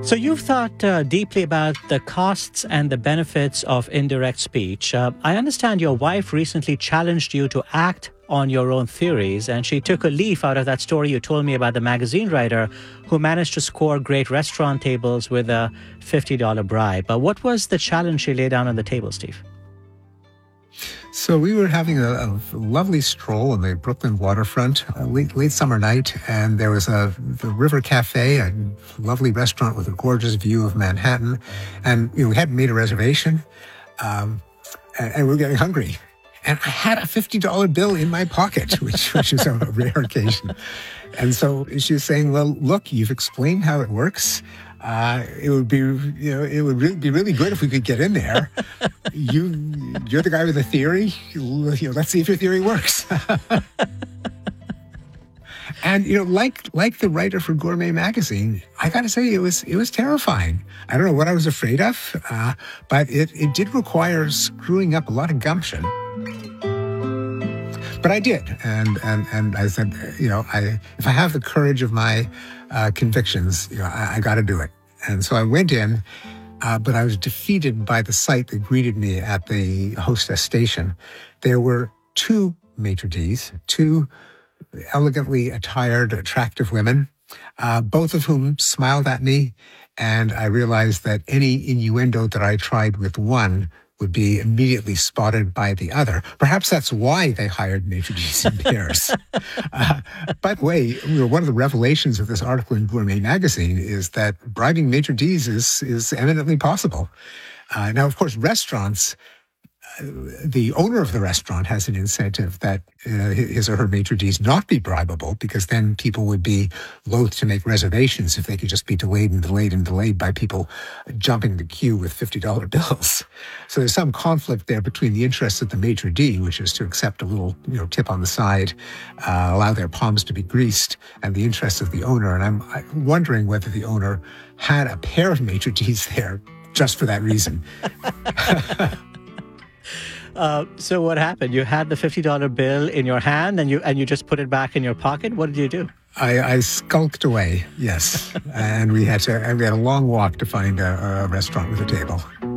So you've thought deeply about the costs and the benefits of indirect speech. I understand your wife recently challenged you to act on your own theories, and she took a leaf out of that story you told me about the magazine writer who managed to score great restaurant tables with a $50 bribe. But what was the challenge she laid down on the table, Steve? So we were having a lovely stroll on the Brooklyn waterfront, a late summer night, and there was the River Cafe, a lovely restaurant with a gorgeous view of Manhattan. And we hadn't made a reservation, and we were getting hungry. And I had a $50 bill in my pocket, which is a rare occasion. And so she was saying, "Well, look, you've explained how it works. It would be, be really good if we could get in there. You're the guy with the theory. Let's see if your theory works." And like the writer for Gourmet magazine, I got to say it was terrifying. I don't know what I was afraid of, but it did require screwing up a lot of gumption. But I did, and I said, if I have the courage of my convictions, I got to do it. And so I went in, but I was defeated by the sight that greeted me at the hostess station. There were two maitre d's, two elegantly attired, attractive women, both of whom smiled at me, and I realized that any innuendo that I tried with one would be immediately spotted by the other. Perhaps that's why they hired maitre d's in pairs. By the way, one of the revelations of this article in Gourmet magazine is that bribing maitre d's is eminently possible. Now, of course, restaurants, the owner of the restaurant has an incentive that his or her maitre d's not be bribable, because then people would be loath to make reservations if they could just be delayed and delayed and delayed by people jumping the queue with $50 bills. So there's some conflict there between the interests of the maitre d', which is to accept a little tip on the side, allow their palms to be greased, and the interests of the owner. And I'm wondering whether the owner had a pair of maitre d's there just for that reason. So what happened? You had the $50 bill in your hand and you just put it back in your pocket? What did you do? I skulked away, yes. And we had a long walk to find a restaurant with a table.